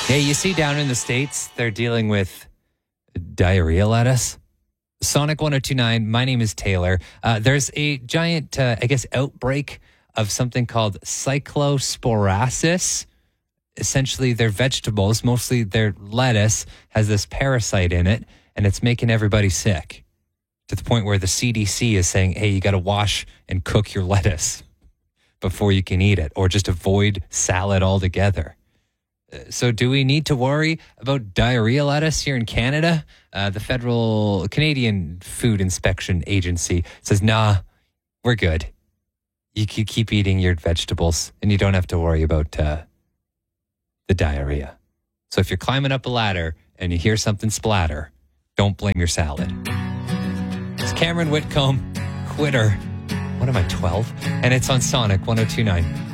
Hey, you see down in the States, they're dealing with diarrhea lettuce. Sonic 1029, my name is Taylor. There's a giant, outbreak of something called cyclosporasis. Essentially, their vegetables, mostly their lettuce, has this parasite in it, and it's making everybody sick to the point where the CDC is saying, hey, you got to wash and cook your lettuce before you can eat it, or just avoid salad altogether. So do we need to worry about diarrhea lettuce here in Canada? The Federal Canadian Food Inspection Agency says, nah, we're good. You can keep eating your vegetables and you don't have to worry about the diarrhea. So if you're climbing up a ladder and you hear something splatter, don't blame your salad. It's Cameron Whitcomb, Quitter. What am I, 12? And it's on Sonic 1029.